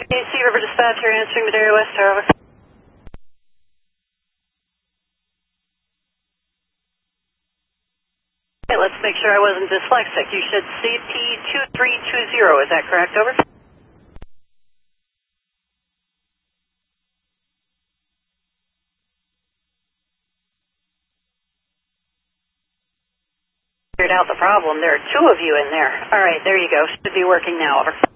AC River Dispatch here, answering Madera West, over. Okay, let's make sure I wasn't dyslexic. You should CT2320, is that correct, over? Figured out the problem. There are two of you in there. All right, there you go. Should be working now, over.